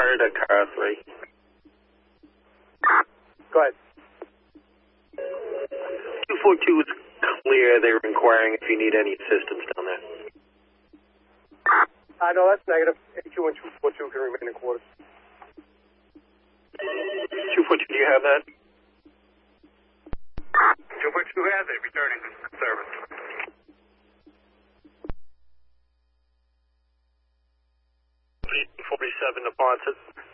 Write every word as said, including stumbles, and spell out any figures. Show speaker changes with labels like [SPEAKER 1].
[SPEAKER 1] prior to car three.
[SPEAKER 2] Go ahead.
[SPEAKER 1] two forty-two is clear. They were inquiring if you need any assistance down there.
[SPEAKER 2] Uh, no, that's negative. eighty-two and two forty-two can remain in quarters.
[SPEAKER 1] two forty-two, do you have that?
[SPEAKER 3] two forty-two has it. Returning service.
[SPEAKER 1] forty-seven to Ponset.